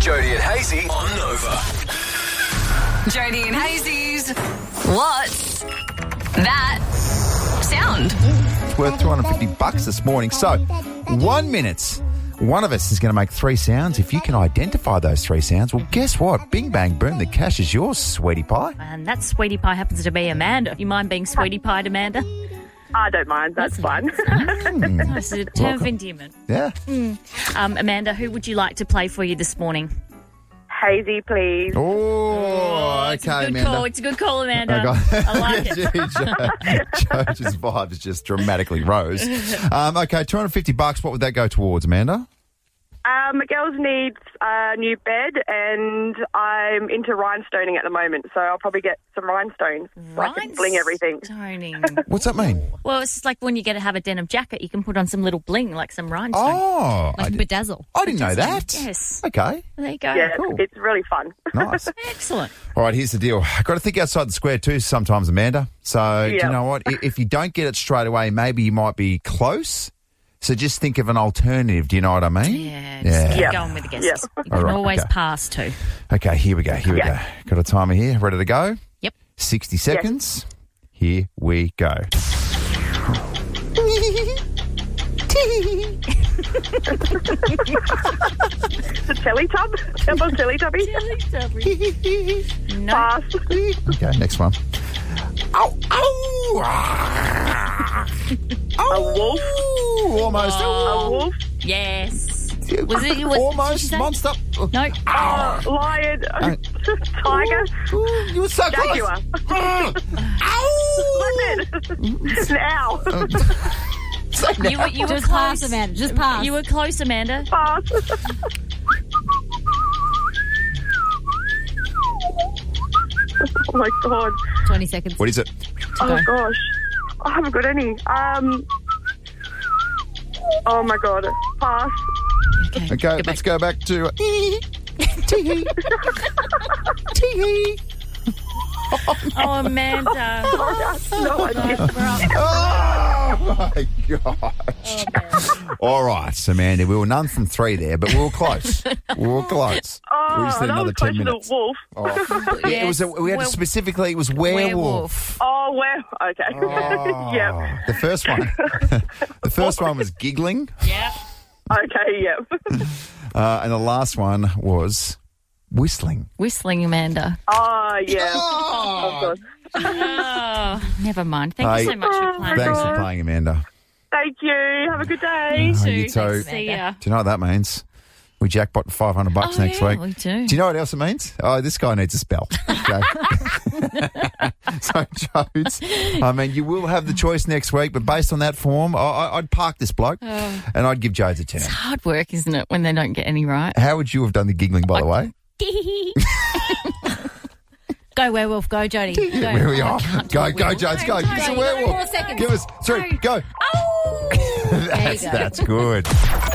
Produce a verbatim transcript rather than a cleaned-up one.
Jody and Hazy on Nova. Jody and Hazy's What's That Sound? It's worth two hundred fifty bucks this morning. So, one minute. One of us is going to make three sounds. If you can identify those three sounds, well, guess what? Bing, bang, boom. The cash is yours, sweetie pie. And that sweetie pie happens to be Amanda. You mind being sweetie pied, Amanda? I don't mind. That's fine. Nice. It's a term of endearment. Yeah. Um, Amanda, who would you like to play for you this morning? Hazy, please. Oh, It's a okay, good Amanda. call. It's a good call, Amanda. Okay. I like it. George's vibes just dramatically rose. Um, okay, two hundred fifty bucks. What would that go towards, Amanda? Um, girls need a new bed, and I'm into rhinestoning at the moment, so I'll probably get some rhinestones so I can bling everything. Rhinestoning. What's that mean? Well, it's just like when you get to have a denim jacket, you can put on some little bling, like some rhinestone. Oh, I, Like did, bedazzle. I didn't know that. Yes. Okay, There you go. Yeah, Cool. it's really fun. nice. Excellent. All right, here's the deal. I've got to think outside the square too sometimes, Amanda. So, do you Yeah. know what? I- If you don't get it straight away, maybe you might be close. So just think of an alternative. Do you know what I mean? Yeah, just Yeah. keep Yeah. going with the guesses. Yeah. You All can right, always okay. pass too. Okay, here we go. Here we Yeah. go. Got a timer here. Ready to go? Yep. sixty seconds. Here we go. The Teletub? Temple Teletubby? No. Pass. Okay, next one. Ow, ow. Ah. A wolf? Ooh, almost. A wolf? Yes. Was it? Was, almost. did you say- Monster. No. Uh, lion? Tiger? Ooh, you were so close. Jaguar? Ah. Ow. Leopard? An owl? Say now. You were, you were Just close. pass, Amanda. Just pass. You were close, Amanda. Pass. Oh my god. twenty seconds. What is it? Oh gosh. I haven't got any. Um. Oh my god. Pass. Okay. Okay, let's go back to. Tee Tee. Tee. Oh, Amanda. No idea. Oh my gosh! All right, Amanda, we were none from three there, but we were close. We were close. Oh, we just need that another was ten close to minutes. the wolf. Oh. Yeah, it was. A, we had to Well- specifically. It was werewolf. Oh, well, okay. Oh. Yep. The first one. The first one was giggling, Yeah. Okay, yep. uh, and the last one was whistling. Whistling, Amanda. Oh, yeah. Oh. Of course. Oh, never mind. Thank Hey. you so much for Oh, my playing. Thanks for God. playing, Amanda. Thank you. Have a good day. Oh, you too. Thanks, see ya. Do you know what that means? We jackpot five hundred bucks Oh, next yeah, week. we do. Do you know what else it means? Oh, this guy needs a spell. Okay. So, Jodes, I mean, you will have the choice next week, but based on that form, I, I- I'd park this bloke and I'd give Jodes a ten. It's hard work, isn't it, when they don't get any right? How would you have done the giggling, by the way? Go, werewolf. Go, Jody. Go. Here we are. can't do Go, a go, werewolf. Jodes, go. Don't, Give us a don't. werewolf. Four seconds. Give us three. Go. There you That's, go. that's good.